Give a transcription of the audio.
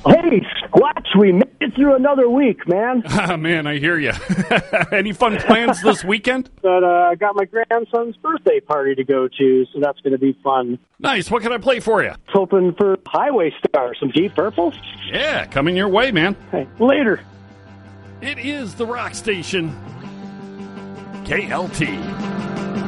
Hey, Squatch, we made it through another week, man. Ah, man, I hear you. Any fun plans this weekend? But I got my grandson's birthday party to go to, so that's going to be fun. Nice. What can I play for you? Hoping for Highway Star, some Deep Purple. Yeah, coming your way, man. Hey, later. It is the Rock Station. KLT.